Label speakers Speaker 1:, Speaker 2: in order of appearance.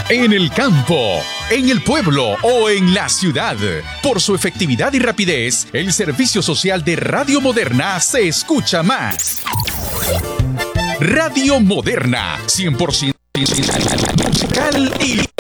Speaker 1: En el campo, en el pueblo o en la ciudad. Por su efectividad y rapidez, el servicio social de Radio Moderna se escucha más. Radio Moderna, 100% musical y